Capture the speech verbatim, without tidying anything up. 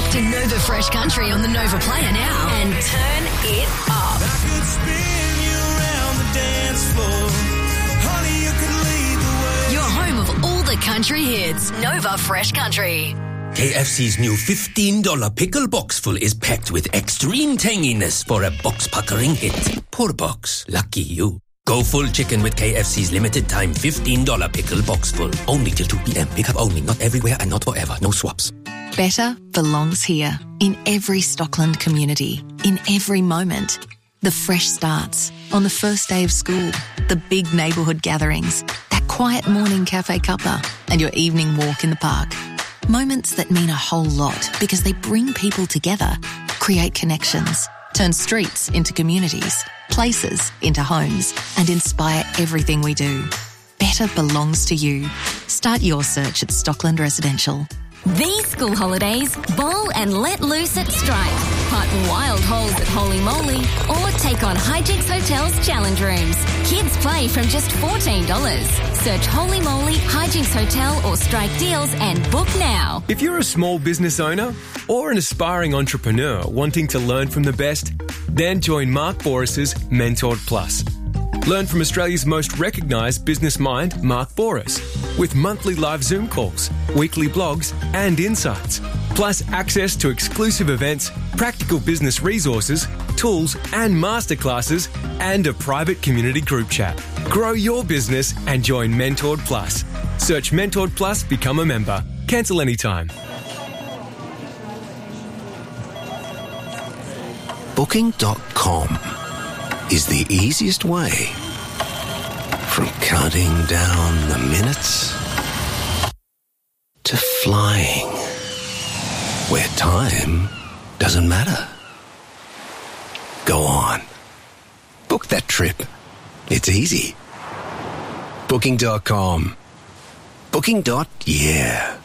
to Nova Fresh Country on the Nova Player now and turn it up. I could spin you around the dance floor. Honey, you could lead the way. Your home of all the country hits. Nova Fresh Country. K F C's new fifteen dollars pickle boxful is packed with extreme tanginess for a box-puckering hit. Poor box. Lucky you. Go full chicken with K F C's limited time fifteen dollars pickle boxful. Only till two p.m. Pick up only. Not everywhere and not forever. No swaps. Better belongs here. In every Stockland community. In every moment. The fresh starts. On the first day of school. The big neighbourhood gatherings. That quiet morning cafe cuppa. And your evening walk in the park. Moments that mean a whole lot because they bring people together, create connections, turn streets into communities, places into homes, and inspire everything we do. Better belongs to you. Start your search at Stockland Residential. These school holidays, bowl and let loose at Stripe. Hunt wild holes at Holy Moly or take on Hijinks Hotel's challenge rooms. Kids play from just fourteen dollars. Search Holy Moly, Hijinks Hotel or Strike Deals and book now. If you're a small business owner or an aspiring entrepreneur wanting to learn from the best, then join Mark Boras's Mentored Plus. Learn from Australia's most recognised business mind, Mark Boras, with monthly live Zoom calls, weekly blogs and insights, plus access to exclusive events, practical business resources, tools and masterclasses, and a private community group chat. Grow your business and join Mentored Plus. Search Mentored Plus, become a member. Cancel anytime. Booking dot com is the easiest way from counting down the minutes to flying where time doesn't matter. Go on. Book that trip. It's easy. Booking dot com. Booking. Yeah.